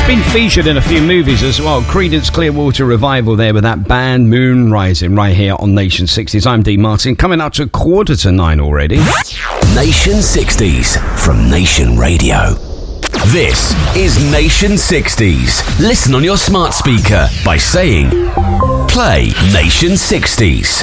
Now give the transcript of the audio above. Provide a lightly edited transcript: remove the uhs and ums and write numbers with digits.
Been featured in a few movies as well. Creedence Clearwater Revival there with that band Moon Rising right here on Nation 60s. I'm Dean Martin, coming up to 8:45 already. Nation 60s from Nation Radio. This is Nation 60s. Listen on your smart speaker by saying, play Nation 60s.